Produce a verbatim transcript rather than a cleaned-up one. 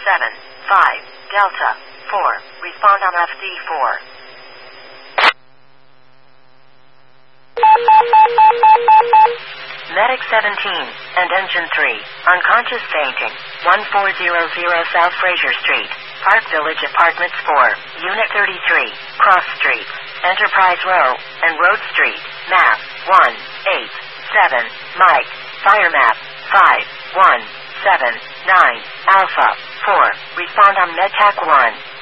seven, five, Delta, four, respond on F D four. Medic seventeen, and Engine three, unconscious fainting, one four zero zero South Fraser Street, Park Village Apartments four, Unit thirty-three, Cross Street, Enterprise Row, and Road Street, map, one, eight, seven, Mike, fire map, five, one, seven, nine, Alpha, four, respond on MedTac one.